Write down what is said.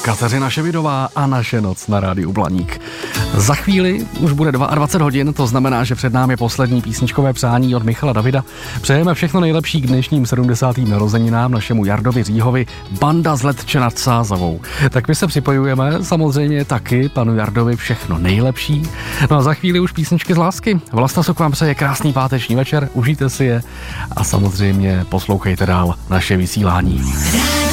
Kateřina Ševidová a Naše noc na rádiu Blaník. Za chvíli už bude 22 hodin, to znamená, že před námi poslední písničkové přání od Michala Davida. Přejeme všechno nejlepší k dnešním 70. narozeninám našemu Jardovi Říhovi, Banda z Letče nad Sázavou. Tak my se připojujeme samozřejmě taky panu Jardovi všechno nejlepší. No a za chvíli už písničky z lásky. Vlasta Suk vám přeje krásný páteční večer, užijte si je a samozřejmě poslouchejte dál naše vysílání.